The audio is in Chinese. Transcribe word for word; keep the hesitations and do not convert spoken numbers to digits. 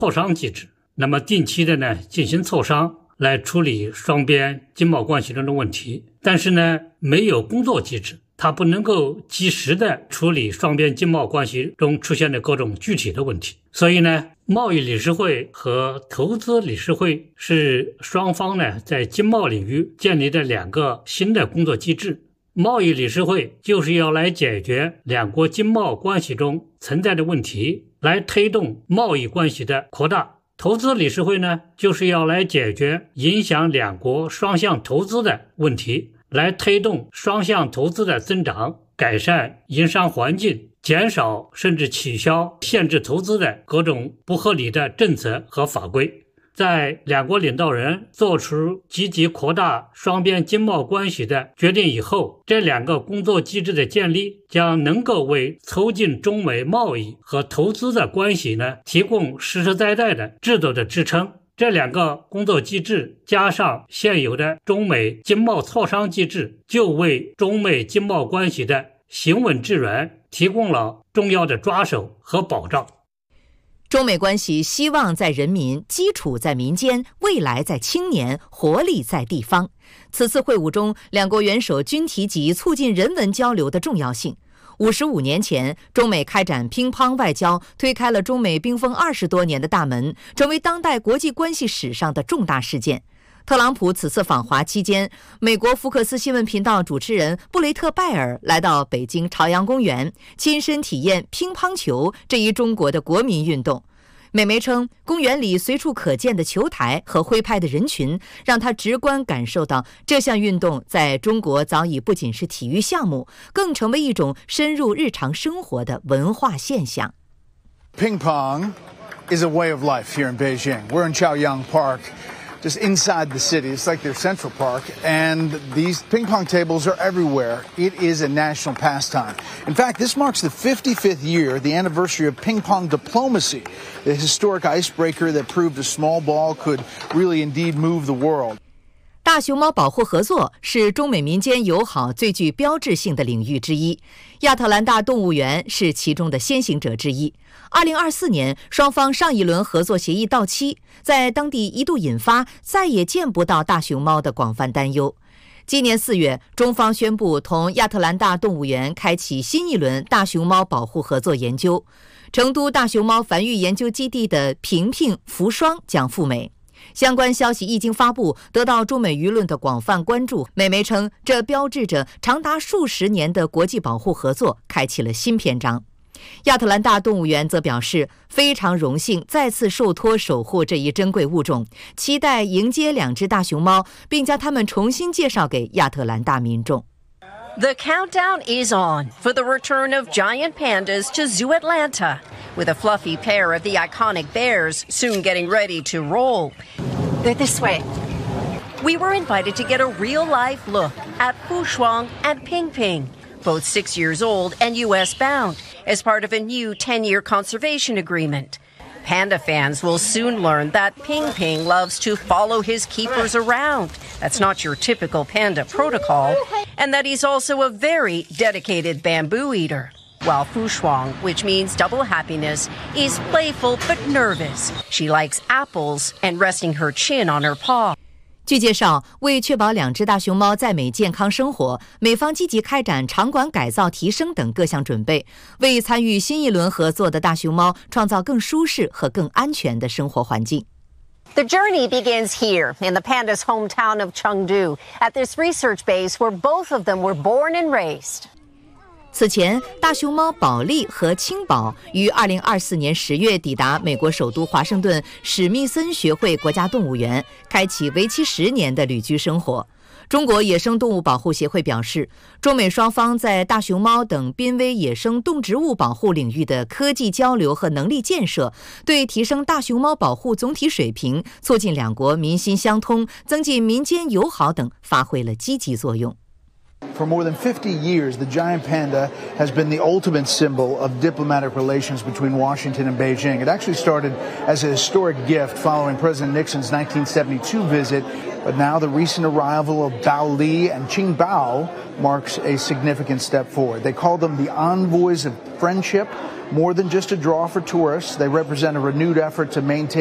磋商机制，那么定期的呢进行磋商，来处理双边经贸关系中的问题。但是呢，没有工作机制，它不能够及时的处理双边经贸关系中出现的各种具体的问题。所以呢，贸易理事会和投资理事会是双方呢在经贸领域建立的两个新的工作机制。贸易理事会就是要来解决两国经贸关系中存在的问题，来推动贸易关系的扩大。投资理事会呢，就是要来解决影响两国双向投资的问题，来推动双向投资的增长，改善营商环境，减少甚至取消限制投资的各种不合理的政策和法规。在两国领导人做出积极扩大双边经贸关系的决定以后，这两个工作机制的建立将能够为促进中美贸易和投资的关系呢提供实实在在的制度的支撑。这两个工作机制加上现有的中美经贸磋商机制，就为中美经贸关系的行稳致远提供了重要的抓手和保障。 中美关系希望在人民，基础在民间，未来在青年，活力在地方。此次会晤中，两国元首均提及促进人文交流的重要性。五十五年前，中美开展乒乓外交，推开了中美冰封二十多年的大门，成为当代国际关系史上的重大事件。特朗普此次访华期间，美国福克斯新闻频道主持人布雷特·拜尔来到北京朝阳公园，亲身体验乒乓球这一中国的国民运动。美媒称，公园里随处可见的球台和挥拍的人群，让他直观感受到这项运动在中国早已不仅是体育项目，更成为一种深入日常生活的文化现象。 Ping pong is a way of life here in Beijing. We're in Chaoyang Park.Just inside the city. It's like their Central Park. And these ping pong tables are everywhere. It is a national pastime. In fact, this marks the fifty-fifth year, the anniversary of ping pong diplomacy, the historic icebreaker that proved a small ball could really indeed move the world. 大熊猫保护合作是中美民间友好最具标志性的领域之一，亚特兰大动物园是其中的先行者之一。二零二四年，双方上一轮合作协议到期，在当地一度引发再也见不到大熊猫的广泛担忧。今年四月，中方宣布同亚特兰大动物园开启新一轮大熊猫保护合作研究，成都大熊猫繁育研究基地的平平、福双将赴美。相关消息一经发布，得到中美舆论的广泛关注。美媒称，这标志着长达数十年的国际保护合作开启了新篇章。亚特兰大动物园则表示，非常荣幸再次受托守护这一珍贵物种，期待迎接两只大熊猫，并将它们重新介绍给亚特兰大民众。 The countdown is on for the return of giant pandas to Zoo Atlanta, with a fluffy pair of the iconic bears soon getting ready to roll. They're this way. We were invited to get a real-life look at Fu Shuang and Ping Ping, both six years old and U S bound, as part of a new ten-year conservation agreement. Panda fans will soon learn that Ping Ping loves to follow his keepers around. That's not your typical panda protocol. And that he's also a very dedicated bamboo eater. While Fu Shuang, which means double happiness, is playful but nervous. She likes apples and resting her chin on her paw. 据介绍，为确保两只大熊猫在美健康生活，美方积极开展场馆改造提升等各项准备，为参与新一轮合作的大熊猫创造更舒适和更安全的生活环境。 The journey begins here in the panda's hometown of Chengdu, at this research base where both of them were born and raised. 此前，大熊猫保利和青宝于二零二四年十月抵达美国首都华盛顿史密森学会国家动物园，开启为期十年的旅居生活。中国野生动物保护协会表示，中美双方在大熊猫等濒危野生动植物保护领域的科技交流和能力建设，对提升大熊猫保护总体水平、促进两国民心相通、增进民间友好等发挥了积极作用。 For more than fifty years, the giant panda has been the ultimate symbol of diplomatic relations between Washington and Beijing. It actually started as a historic gift following President Nixon's nineteen seventy-two visit, but now the recent arrival of Bao Li and Qing Bao marks a significant step forward. They call them the envoys of friendship, more than just a draw for tourists. They represent a renewed effort to maintain